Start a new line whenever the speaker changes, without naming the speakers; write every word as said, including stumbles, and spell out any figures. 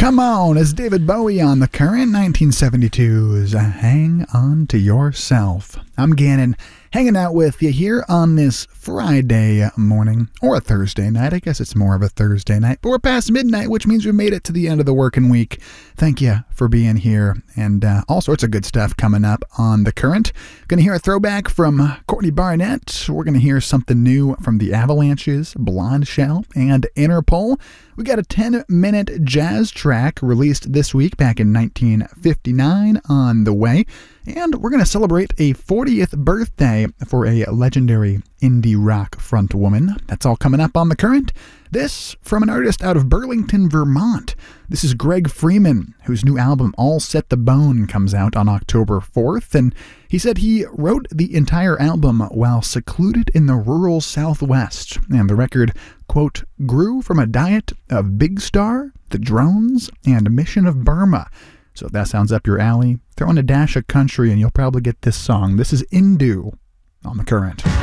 Come On is David Bowie on the Current. Nineteen seventy-two's Hang On To Yourself. I'm Gannon, hanging out with you here on this Friday morning, or a Thursday night. I guess it's more of a Thursday night, but we're past midnight, which means we made it to the end of the working week. Thank you for being here, and uh, all sorts of good stuff coming up on the Current. Going to hear a throwback from Courtney Barnett. We're going to hear something new from the Avalanches, Blonde Shell, and Interpol. We got a ten-minute jazz track released this week back in nineteen fifty-nine on the way. And we're going to celebrate a fortieth birthday for a legendary indie rock frontwoman. That's all coming up on the Current. This from an artist out of Burlington, Vermont. This is Greg Freeman, whose new album All Set the Bone comes out on October fourth. And he said he wrote the entire album while secluded in the rural Southwest. And the record, quote, grew from a diet of Big Star, The Drones, and Mission of Burma. So if that sounds up your alley, throw in a dash of country and you'll probably get this song. This is Indu on the Current.